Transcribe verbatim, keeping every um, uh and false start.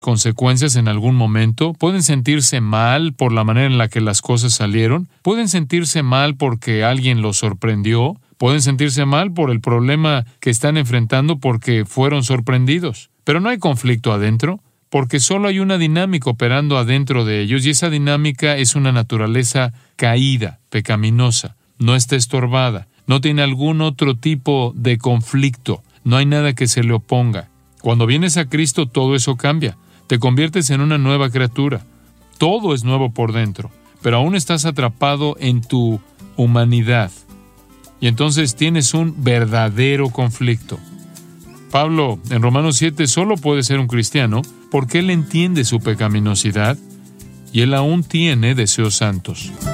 consecuencias en algún momento, pueden sentirse mal por la manera en la que las cosas salieron, pueden sentirse mal porque alguien los sorprendió, pueden sentirse mal por el problema que están enfrentando porque fueron sorprendidos. Pero no hay conflicto adentro, porque solo hay una dinámica operando adentro de ellos, y esa dinámica es una naturaleza caída, pecaminosa, no está estorbada, no tiene algún otro tipo de conflicto, no hay nada que se le oponga. Cuando vienes a Cristo, todo eso cambia. Te conviertes en una nueva criatura. Todo es nuevo por dentro, pero aún estás atrapado en tu humanidad. Y entonces tienes un verdadero conflicto. Pablo, en Romanos siete, solo puede ser un cristiano porque él entiende su pecaminosidad y él aún tiene deseos santos.